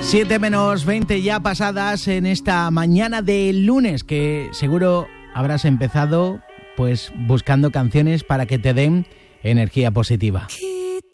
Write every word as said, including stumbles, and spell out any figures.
siete menos veinte ya pasadas en esta mañana de lunes, que seguro habrás empezado pues buscando canciones para que te den energía positiva.